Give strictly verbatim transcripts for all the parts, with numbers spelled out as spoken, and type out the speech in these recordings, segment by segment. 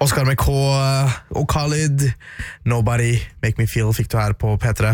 Oscar M K og Khalid, Nobody Make Me Feel fikk du her på P tre.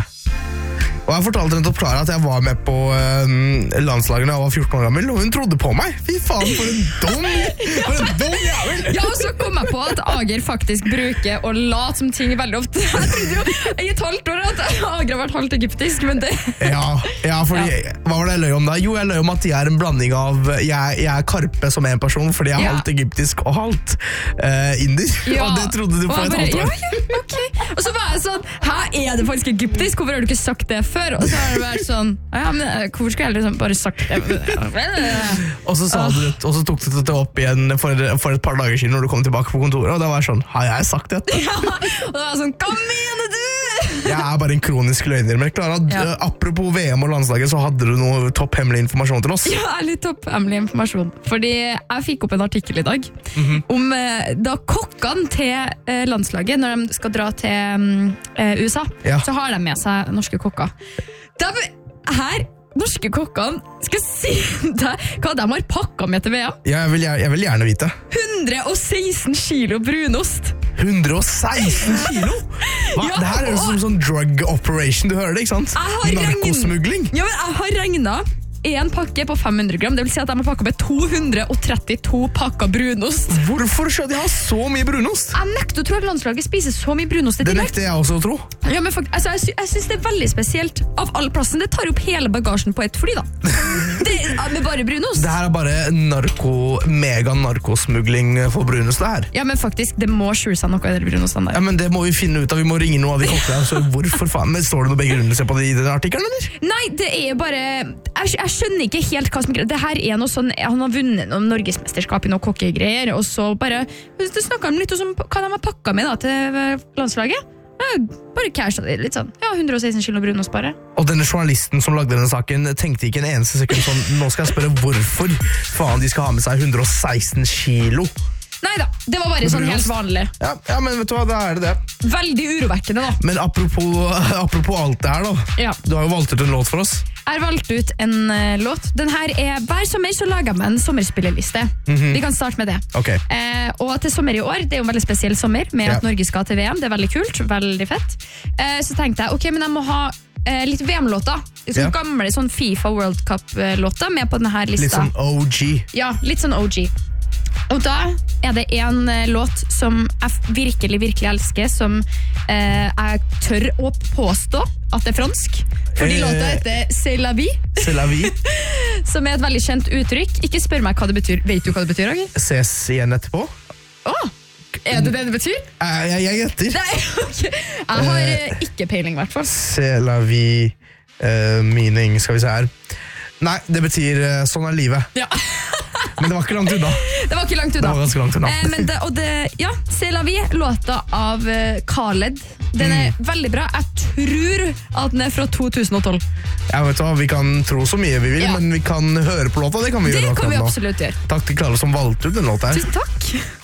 Og jeg fortalte henne til Klara at jeg var med på um, landslagene da jeg var fjorten år gammel, og hun trodde på meg. Fy faen, for en dum, for en dum jævel! Ja, og så kom jeg på at Ager faktisk bruker å late som ting veldig ofte. Jeg trodde jo i et halvt år at Ager har vært halvt egyptisk, men det... Ja, ja fordi, ja. Hva var det jeg løy om da? Jo, jeg løy om at jeg er en blanding av, jeg, jeg er Karpe som en person, fordi jeg er ja. halvt egyptisk og halvt uh, indier. Ja. Og det trodde du på et halvt år. Ja, ja, ok. Og så var jeg sånn, her er det faktisk egyptisk, hvorfor har du ikke sagt det før? Og så har det vært sånn, ja, men hvorfor skulle jeg liksom bare sagt det? Og så, sa du, og så tok du det opp igjen for, for et par dager siden når du kom tilbake på kontoret, og da var jeg sånn, har jeg sagt dette? Ja, og da var jeg sånn, hva mener du? Jeg er bare en kronisk løgner, men Klara, ja. apropos V M og landslaget, så hadde du noe topphemmelig informasjon til oss. Ja, litt topphemmelig informasjon, fordi jeg fikk opp en artikkel i dag mm-hmm. om da kokkene til landslaget, når de skal dra til uh, U S A, ja. så har de med seg norske kokker. De, her, norske kokkene, skal si deg hva de har pakket med til V M. Ja, jeg vil, jeg vil gjerne vite. hundre og seksten kilo brunost. hundre og seksten kilo? Hva? Ja, det her er jo som sånn drug operation, du hører det, ikke sant? Narkosmugling. Ja, men jeg har regnet en pakke på fem hundre gram, det vil si at de har pakket med to hundre og trettito pakker brunost. Hvorfor skal de ha så mye brunost? Jeg nekter å tro at landslaget spiser så mye brunost. Det nekter jeg også å tro. Ja, men fakt, altså, jeg, sy jeg synes det er veldig spesielt. Av all plassen, det tar opp hele bagasjen på et fly da. Det er med bare brunost. Det her er bare narko, mega-narkosmugling for brunost det her. Ja, men faktisk, det må skjule seg noe i den brunosten der. Ja, men det må vi finne ut av. Vi må ringe noen av de kokkene. Så hvorfor faen? Men står det noe begrunnelse på det i den artikkelen, eller? Nei, det er bare... Jeg, jeg skjønner ikke helt hva som er. Det her er noe sånn, han har vunnet noen norgesmesterskap i noen kokkegreier, og så bare, det snakket han litt om hva de har pakket med da, til landslaget. Ja, bare casha det litt sånn. Ja, hundre og seksten kilo brunost bare. Og denne journalisten som lagde denne saken tenkte ikke en eneste sekund sånn, nå skal jeg spørre hvorfor faen de skal ha med seg hundre og seksten kilo. Neida, det var bare sånn helt vanlig. Ja, ja, men vet du hva, da er det det. Veldig urovekkende da. Men apropos, apropos alt det her da, ja. Du har jo valgt ut en låt for oss. Jeg har valgt ut en uh, låt. Den her er, hver sommer så lager jeg meg en sommerspilleliste. Mm-hmm. Vi kan starte med det. Okay. Eh, og til sommer i år, det er jo en veldig spesiell sommer, med ja. at Norge skal til V M. Det er veldig kult, veldig fett. Eh, så tenkte jeg, ok, men jeg må ha eh, litt V M-låter. Sånn ja. gamle sånn FIFA World Cup-låter med på denne lista. Litt sånn O G. Ja, litt sånn O G. Og da er det en uh, låt som jeg virkelig, virkelig elsker, som uh, jeg tør å påstå at det er fransk. Fordi eh, låta heter C'est la vie. C'est la vie. Som er et veldig kjent uttrykk. Ikke spør meg hva det betyr. Vet du hva det betyr, Ager? Ses igjen etterpå. Åh, er det det det betyr? Uh, jeg, jeg gjetter. Nei, okay. Jeg har uh, ikke peiling, i hvert fall. C'est la vie, uh, meaning, skal vi se her. Nei, det betyr uh, sånn er livet. Ja. Men det var ikke langt unna. Det var ikke langt unna. Det var ganske langt unna. Eh, men det, og det, ja, C'est la vie, låta av uh, Khaled. Den er mm. veldig bra. Jeg tror at den er fra to tusen og tolv. Ja, vet du hva, vi kan tro så mye vi vil, ja. men vi kan høre på låta, det kan vi det gjøre. Det kan vi absolutt gjøre. Takk til Klara som valgte ut den låta her. Tusen takk.